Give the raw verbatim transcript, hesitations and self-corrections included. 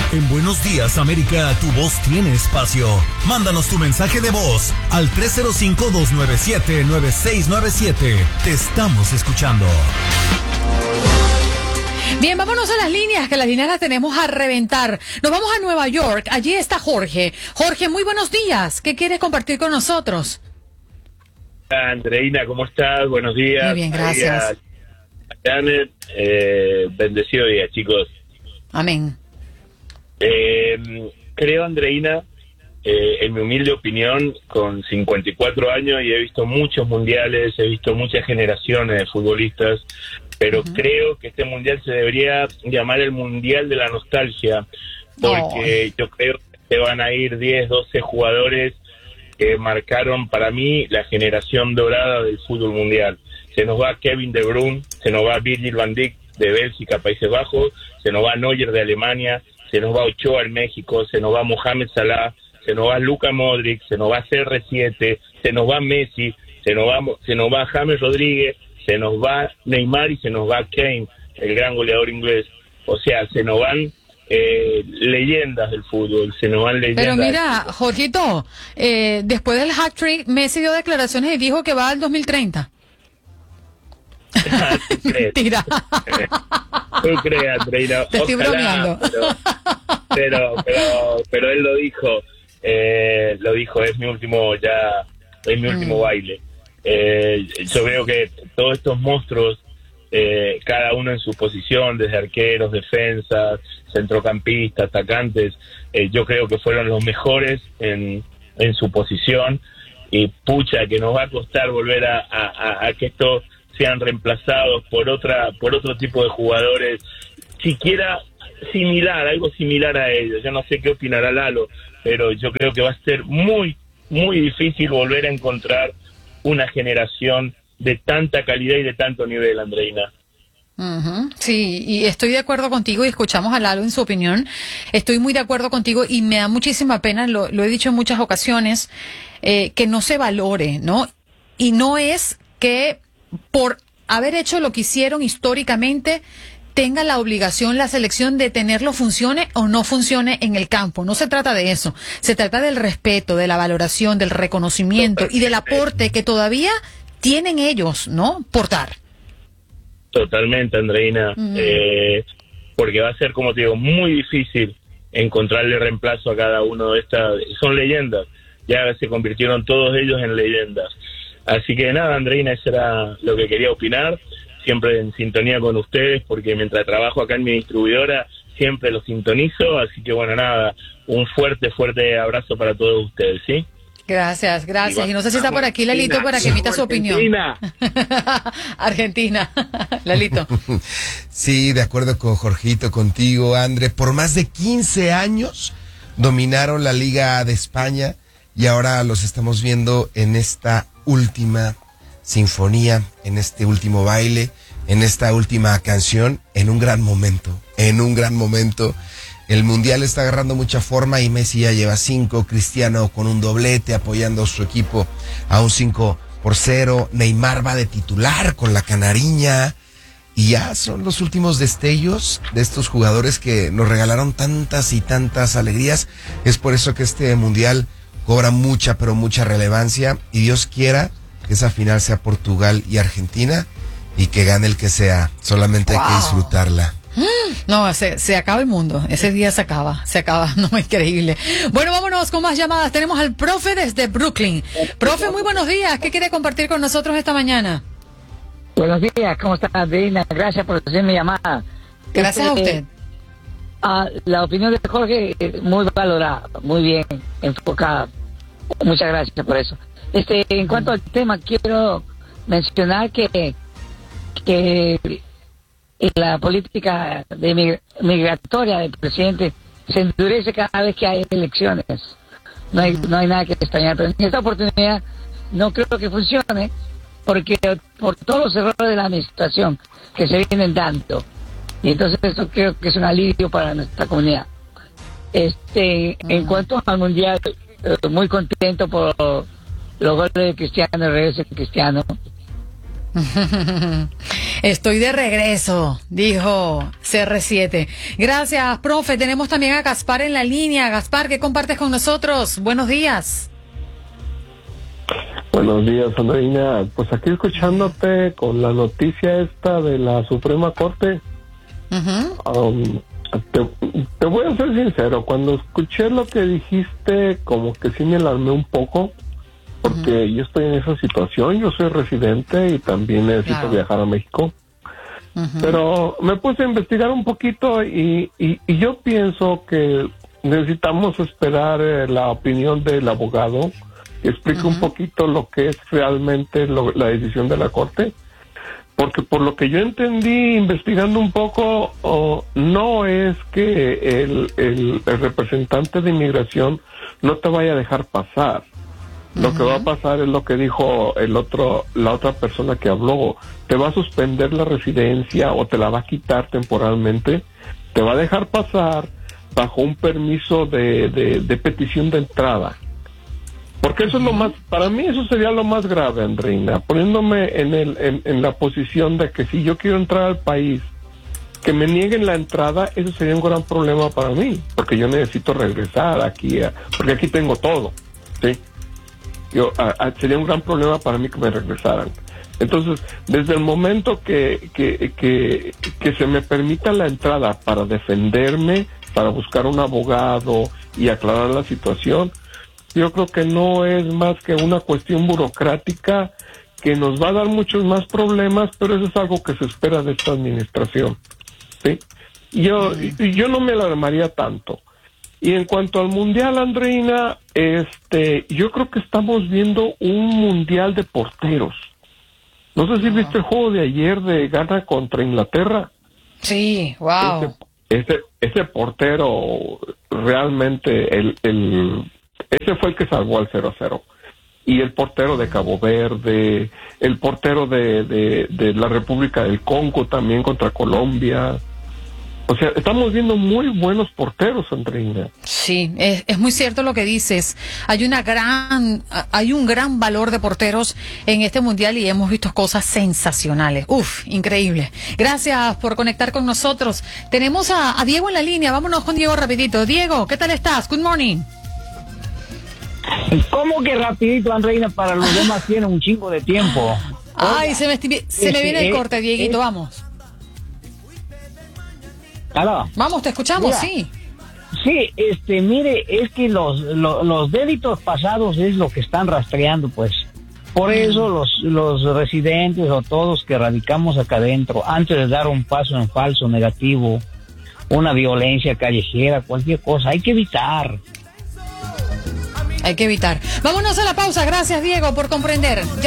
En Buenos Días, América, tu voz tiene espacio. Mándanos tu mensaje de voz al tres cero cinco, dos nueve siete, nueve seis nueve siete. Te estamos escuchando. Bien, vámonos a las líneas, que las líneas las tenemos a reventar. Nos vamos a Nueva York. Allí está Jorge. Jorge, muy buenos días. ¿Qué quieres compartir con nosotros? Andreina, ¿cómo estás? Buenos días. Muy bien, gracias. Janet, eh, bendecido día, chicos. Amén. Eh, creo, Andreina, eh, en mi humilde opinión, con cincuenta y cuatro años y he visto muchos mundiales, he visto muchas generaciones de futbolistas, pero uh-huh. creo que este mundial se debería llamar el Mundial de la Nostalgia, porque oh. yo creo que se van a ir diez, doce jugadores que marcaron para mí la generación dorada del fútbol mundial. Se nos va Kevin De Bruyne, se nos va Virgil van Dijk de Bélgica, Países Bajos, se nos va Neuer de Alemania, se nos va Ochoa en México, se nos va Mohamed Salah, se nos va Luka Modric, se nos va C R siete, se nos va Messi, se nos va, se nos va James Rodríguez, se nos va Neymar y se nos va Kane, el gran goleador inglés. O sea, se nos van eh, leyendas del fútbol, se nos van leyendas. Pero mira, Jorgito, eh, después del hat-trick, Messi dio declaraciones y dijo que va al dos mil treinta. Mentira. Tú crees, Andreina. Te estoy Ojalá, bromeando. Pero, pero, pero, pero él lo dijo, eh, lo dijo, es mi último ya, es mi último mm. baile. Eh, yo veo que todos estos monstruos, eh, cada uno en su posición, desde arqueros, defensas, centrocampistas, atacantes, eh, yo creo que fueron los mejores en, en su posición, y pucha que nos va a costar volver a, a, a que esto sean reemplazados por otra por otro tipo de jugadores, siquiera similar, algo similar a ellos. Yo no sé qué opinará Lalo, pero yo creo que va a ser muy, muy difícil volver a encontrar una generación de tanta calidad y de tanto nivel, Andreina. Uh-huh. Sí, y estoy de acuerdo contigo, y escuchamos a Lalo en su opinión. Estoy muy de acuerdo contigo y me da muchísima pena, lo, lo he dicho en muchas ocasiones, eh, que no se valore, ¿no? Y no es que por haber hecho lo que hicieron históricamente tenga la obligación la selección de tenerlo funcione o no funcione en el campo. No se trata de eso. Se trata del respeto, de la valoración, del reconocimiento y del aporte que todavía tienen ellos, ¿no? Portar. Totalmente, Andreina. Mm. Eh, porque va a ser, como te digo, muy difícil encontrarle reemplazo a cada uno de estas. Son leyendas. Ya se convirtieron todos ellos en leyendas. Así que nada, Andreina, eso era lo que quería opinar, siempre en sintonía con ustedes, porque mientras trabajo acá en mi distribuidora, siempre los sintonizo, así que bueno, nada, un fuerte, fuerte abrazo para todos ustedes, ¿sí? Gracias, gracias. Y no sé si está por aquí Lalito para que emita su opinión. Argentina. Argentina. Lalito. Sí, de acuerdo con Jorgito, contigo, André. Por más de quince años dominaron la Liga de España y ahora los estamos viendo en esta última sinfonía, en este último baile, en esta última canción, en un gran momento, en un gran momento. El Mundial está agarrando mucha forma y Messi ya lleva cinco, Cristiano con un doblete apoyando a su equipo a un cinco por cero, Neymar va de titular con la canariña y ya son los últimos destellos de estos jugadores que nos regalaron tantas y tantas alegrías. Es por eso que este Mundial cobra mucha, pero mucha relevancia y Dios quiera que esa final sea Portugal y Argentina y que gane el que sea. Solamente wow. hay que disfrutarla. No, se, se acaba el mundo. Ese día se acaba, se acaba. No, increíble. Bueno, vámonos con más llamadas. Tenemos al profe desde Brooklyn. Profe, muy buenos días. ¿Qué quiere compartir con nosotros esta mañana? Buenos días, ¿cómo está, Adriana? Gracias por hacer mi llamada. Gracias este, a usted. Uh, la opinión de Jorge es muy valorada, muy bien enfocada. Muchas gracias por eso. Este, en cuanto al tema, quiero mencionar que, que la política de migratoria del presidente se endurece cada vez que hay elecciones. No hay, no hay nada que extrañar, pero en esta oportunidad no creo que funcione, porque por todos los errores de la administración que se vienen dando. Y entonces esto creo que es un alivio para nuestra comunidad. Este, uh-huh. En cuanto al mundial, muy contento por los goles de Cristiano, el regreso de Cristiano. Estoy de regreso, dijo C R siete. Gracias, profe. Tenemos también a Gaspar en la línea. Gaspar, ¿qué compartes con nosotros? Buenos días. Buenos días, Andreina. Pues aquí escuchándote con la noticia esta de la Suprema Corte. Uh-huh. um, te, te voy a ser sincero, cuando escuché lo que dijiste, como que sí me alarmé un poco, porque uh-huh. yo estoy en esa situación, yo soy residente y también necesito claro. viajar a México. Uh-huh. Pero me puse a investigar un poquito y, y, y yo pienso que necesitamos esperar eh, la opinión del abogado que explique uh-huh. un poquito lo que es realmente lo, la decisión de la Corte. Porque por lo que yo entendí, investigando un poco, oh, no es que el, el, el representante de inmigración no te vaya a dejar pasar. Uh-huh. Lo que va a pasar es lo que dijo el otro, la otra persona que habló. Te va a suspender la residencia o te la va a quitar temporalmente. Te va a dejar pasar bajo un permiso de, de, de petición de entrada. Porque eso es lo más, para mí eso sería lo más grave, Andreina, poniéndome en el en, en la posición de que si yo quiero entrar al país, que me nieguen la entrada, eso sería un gran problema para mí, porque yo necesito regresar aquí, a, porque aquí tengo todo, ¿sí? Yo, a, a, sería un gran problema para mí que me regresaran. Entonces, desde el momento que, que, que, que se me permita la entrada para defenderme, para buscar un abogado y aclarar la situación, yo creo que no es más que una cuestión burocrática que nos va a dar muchos más problemas, pero eso es algo que se espera de esta administración, ¿sí? Yo, yo no me alarmaría tanto. Y en cuanto al mundial, Andreina, este, yo creo que estamos viendo un mundial de porteros. No sé si viste el juego de ayer de Ghana contra Inglaterra. Sí, wow. Ese, ese, ese portero realmente el, el ese fue el que salvó al cero a cero. Y el portero de Cabo Verde, el portero de, de, de la República del Congo también contra Colombia. O sea, estamos viendo muy buenos porteros, Andreina. Sí, es, es muy cierto lo que dices. Hay una gran, hay un gran valor de porteros en este mundial y hemos visto cosas sensacionales. Uf, increíble. Gracias por conectar con nosotros. Tenemos a, a Diego en la línea. Vámonos con Diego rapidito. Diego, ¿qué tal estás? Good morning. ¿Cómo que rapidito, Andreina? Para los demás tiene un chingo de tiempo. Ay, se me, se este, me viene el corte, Dieguito, eh, vamos. ¿Aló? Vamos, te escuchamos, mira, sí. Sí, este, mire, es que los, los, los delitos pasados es lo que están rastreando, pues. Por eso los, los residentes o todos que radicamos acá adentro, antes de dar un paso en falso, negativo, una violencia callejera, cualquier cosa, hay que evitar. Hay que evitar. Vámonos a la pausa. Gracias, Diego, por comprender. Ya